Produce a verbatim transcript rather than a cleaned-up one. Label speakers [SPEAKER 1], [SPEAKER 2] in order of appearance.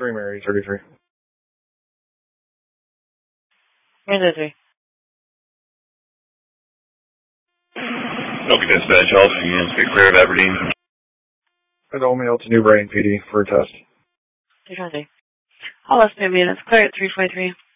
[SPEAKER 1] three, Mary, thirty-three.
[SPEAKER 2] Mary thirty-three.
[SPEAKER 3] Okay, dispatch, Alpha units get clear of Aberdeen.
[SPEAKER 1] Adult mail to New Brain P D for a test.
[SPEAKER 2] three twenty-three. All estimate units clear at three twenty-three.